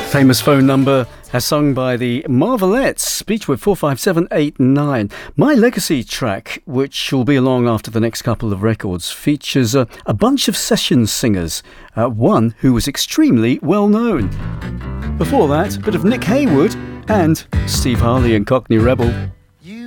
Famous phone number as sung by the Marvelettes, Beechwood 45789. My Legacy track, which will be along after the next couple of records, features a bunch of session singers, one who was extremely well known. Before that, a bit of Nick Haywood and Steve Harley and Cockney Rebel.